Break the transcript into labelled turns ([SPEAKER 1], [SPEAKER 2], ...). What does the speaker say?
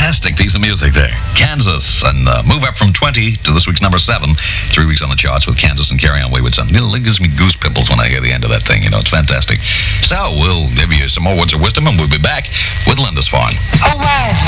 [SPEAKER 1] fantastic piece of music there. Kansas, and move up from 20 to this week's number 7. 3 weeks on the charts with Kansas and Carry On Wayward Son. It gives me goose pimples when I hear the end of that thing. It's fantastic. So we'll give you some more words of wisdom, and we'll be back with Lindisfarne.
[SPEAKER 2] All right.